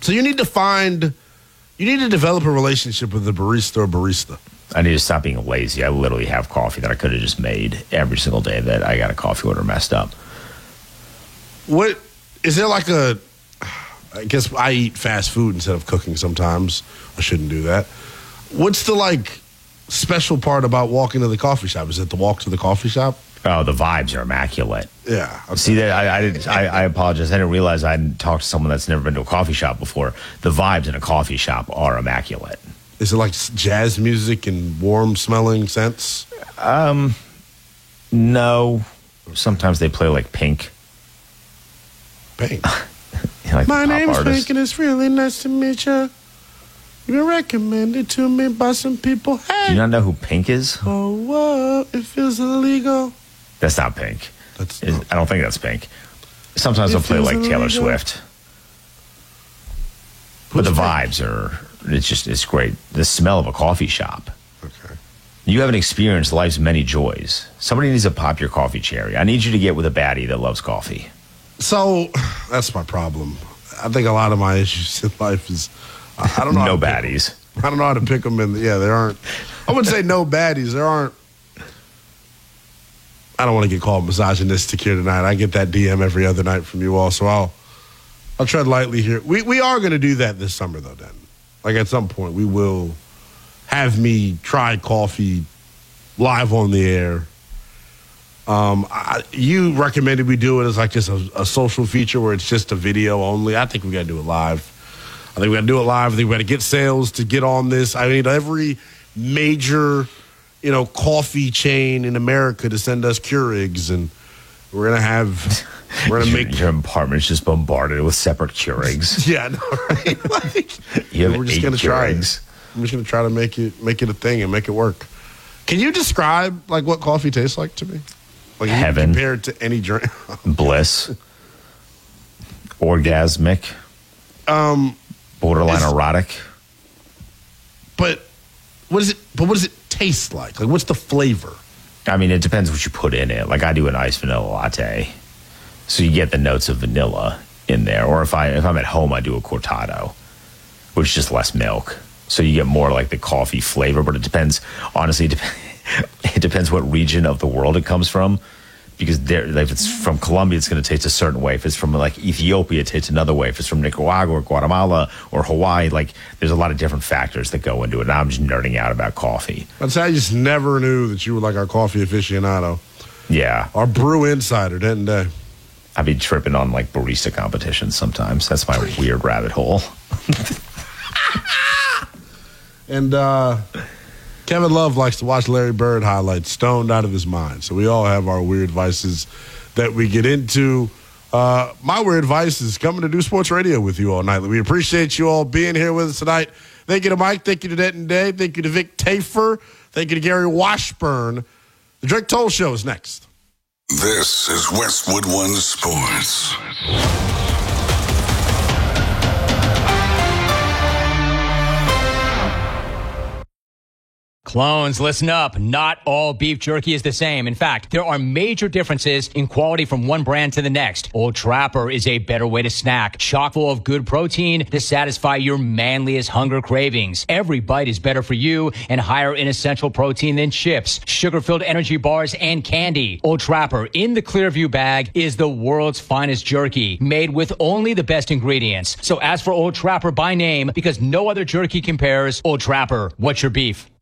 So you need to develop a relationship with the barista or barista. I need to stop being lazy. I literally have coffee that I could have just made every single day that I got a coffee order messed up. What is there like I guess I eat fast food instead of cooking sometimes. I shouldn't do that. What's the special part about walking to the coffee shop? Is it the walk to the coffee shop? Oh, the vibes are immaculate. Yeah. Okay. See that I apologize. I didn't realize I hadn't talked to someone that's never been to a coffee shop before. The vibes in a coffee shop are immaculate. Is it like jazz music and warm smelling scents? No. Sometimes they play like Pink. Pink. Like my name's artist. Pink and it's really nice to meet you. You've been recommended to me by some people. Hey. Do you not know who Pink is? Oh, whoa, it feels illegal. That's not Pink. No. I don't think that's Pink. Sometimes they'll play like Taylor Swift. But the vibes it's great. The smell of a coffee shop. Okay. You haven't experienced life's many joys. Somebody needs to pop your coffee cherry. I need you to get with a baddie that loves coffee. So that's my problem. I think a lot of my issues in life is I don't know. No baddies. I don't know how to pick them. There aren't. I wouldn't say no baddies. There aren't. I don't want to get called misogynistic here tonight. I get that DM every other night from you all, so I'll tread lightly here. We are going to do that this summer, though, Dan. Like at some point, we will have me try coffee live on the air. You recommended we do it as like just a social feature where it's just a video only. I think we got to do it live. I think we got to do it live. I think we got to get sales to get on this. I need every major, coffee chain in America to send us Keurigs, and we're gonna make your apartment's just bombarded with separate Keurigs. Yeah, I know, right? We're just gonna try it. I'm just gonna try to make it a thing and make it work. Can you describe what coffee tastes like to me? Like heaven compared to any drink. Bliss. Orgasmic. Borderline erotic. But what does it taste like? Like what's the flavor? I mean, it depends what you put in it. Like I do an iced vanilla latte. So you get the notes of vanilla in there. Or if I'm at home, I do a cortado, which is just less milk. So you get more like the coffee flavor, but it depends. Honestly, it depends what region of the world it comes from. Because if it's from Colombia, it's going to taste a certain way. If it's from Ethiopia, it tastes another way. If it's from Nicaragua or Guatemala or Hawaii, there's a lot of different factors that go into it. Now I'm just nerding out about coffee. I'd say I just never knew that you were like our coffee aficionado. Yeah. Our brew insider, didn't they? I'd be tripping on barista competitions sometimes. That's my weird rabbit hole. And Kevin Love likes to watch Larry Bird highlights stoned out of his mind. So we all have our weird vices that we get into. My weird vice is coming to do sports radio with you all night. We appreciate you all being here with us tonight. Thank you to Mike. Thank you to Denton Day. Thank you to Vic Tafer. Thank you to Gary Washburn. The Drake Toll Show is next. This is Westwood One Sports. Clones, listen up. Not all beef jerky is the same. In fact, there are major differences in quality from one brand to the next. Old Trapper is a better way to snack, chock full of good protein to satisfy your manliest hunger cravings. Every bite is better for you and higher in essential protein than chips, sugar-filled energy bars, and candy. Old Trapper in the Clearview bag is the world's finest jerky, made with only the best ingredients. So ask for Old Trapper by name because no other jerky compares. Old Trapper, what's your beef?